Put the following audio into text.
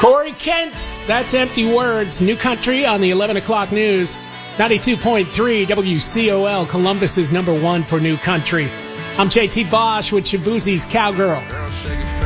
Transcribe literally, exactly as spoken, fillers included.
Corey Kent, that's Empty Words. New Country on the eleven o'clock news. ninety-two point three W C O L, Columbus is number one for New Country. I'm J T Bosch with Shabuzi's Cowgirl.